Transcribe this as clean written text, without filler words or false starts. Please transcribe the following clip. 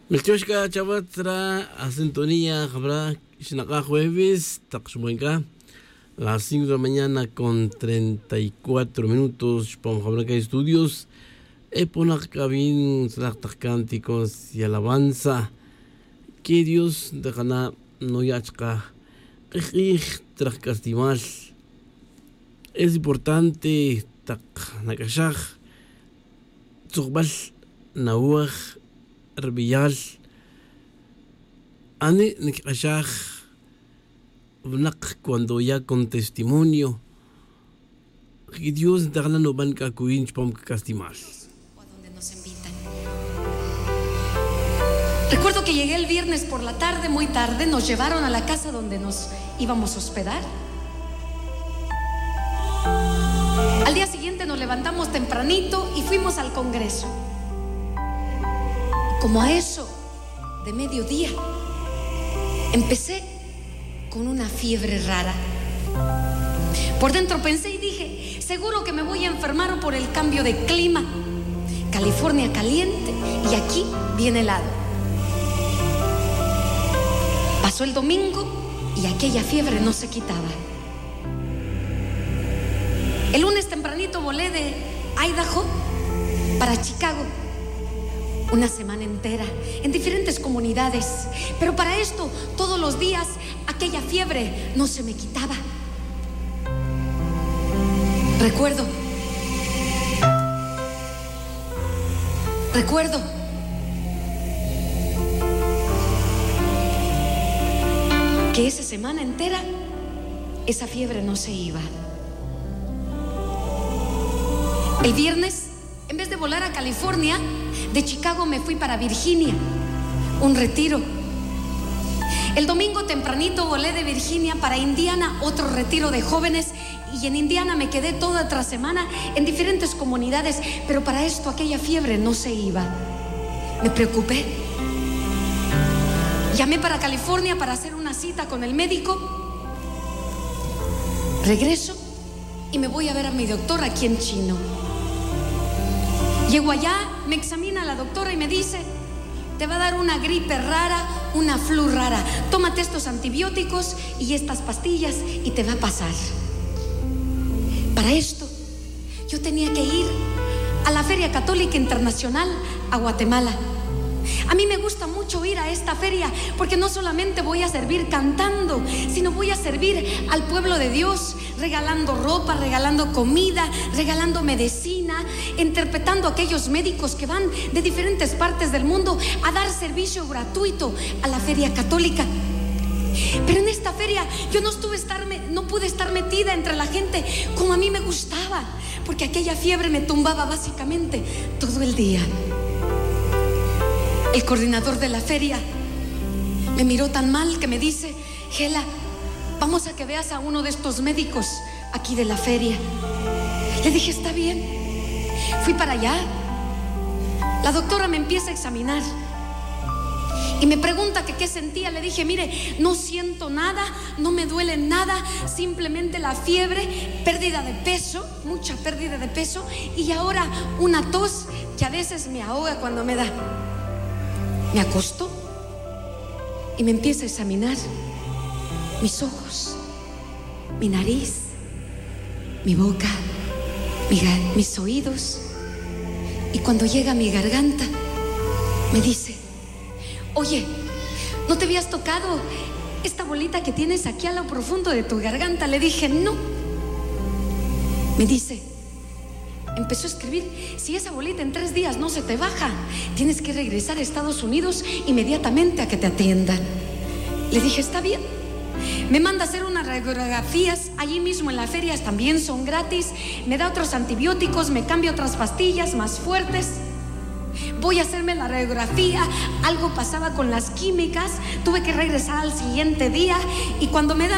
Milchoshka Chavatra, a sintonía, habrá Shinaka jueves, Taxmuenka, las 5 de la mañana con 34 minutos, Pamjabraca Estudios, Eponak Kabin, Cánticos y Alabanza, que Dios dejana no yachka, Trascastimal. Es importante, Tak Nakashach, Zugbal, Nauach, Arbiyal, Ane Nikashach, Vnak cuando ya con testimonio, que Dios da la no banca cuinch pom castimal. Donde nos invitan. Recuerdo que llegué el viernes por la tarde, muy tarde, nos llevaron a la casa donde nos íbamos a hospedar. Al día siguiente nos levantamos tempranito y fuimos al Congreso. Como a eso de mediodía, empecé con una fiebre rara. Por dentro pensé y dije, seguro que me voy a enfermar por el cambio de clima. California caliente y aquí bien helado. Pasó el domingo y aquella fiebre no se quitaba. El lunes tempranito volé de Idaho para Chicago. Una semana entera, en diferentes comunidades. Pero para esto, todos los días, aquella fiebre no se me quitaba. Recuerdo que esa semana entera, esa fiebre no se iba. El viernes, en vez de volar a California, de Chicago me fui para Virginia, un retiro. El domingo tempranito volé de Virginia para Indiana, otro retiro de jóvenes, y en Indiana me quedé toda otra semana en diferentes comunidades, pero para esto aquella fiebre no se iba. Me preocupé. Llamé para California para hacer una cita con el médico. Regreso y me voy a ver a mi doctor aquí en Chino. Llego allá, me examina la doctora y me dice, te va a dar una gripe rara, una flu rara. Tómate estos antibióticos y estas pastillas y te va a pasar. Para esto, yo tenía que ir a la Feria Católica Internacional a Guatemala. A mí me gusta mucho ir a esta feria porque no solamente voy a servir cantando, sino voy a servir al pueblo de Dios, regalando ropa, regalando comida, regalando medicina, interpretando a aquellos médicos que van de diferentes partes del mundo a dar servicio gratuito a la Feria Católica. Pero en esta feria yo no pude estar metida entre la gente como a mí me gustaba, porque aquella fiebre me tumbaba básicamente todo el día. El coordinador de la feria me miró tan mal que me dice, Gela, vamos a que veas a uno de estos médicos aquí de la feria. Le dije, está bien. Fui para allá. La doctora me empieza a examinar y me pregunta que qué sentía. Le dije, mire, no siento nada, no me duele nada, simplemente la fiebre, pérdida de peso, mucha pérdida de peso, y ahora una tos que a veces me ahoga cuando me da. Me acostó y me empieza a examinar mis ojos, mi nariz, mi boca, mis oídos. Y cuando llega a mi garganta, me dice, oye, ¿no te habías tocado esta bolita que tienes aquí a lo profundo de tu garganta? Le dije, no. Me dice, empezó a escribir, si esa bolita en 3 días no se te baja, tienes que regresar a Estados Unidos inmediatamente a que te atiendan. Le dije, está bien. Me manda a hacer unas radiografías allí mismo en la feria, también son gratis. Me da otros antibióticos, me cambia otras pastillas más fuertes. Voy a hacerme la radiografía, algo pasaba con las químicas, tuve que regresar al siguiente día y cuando me dan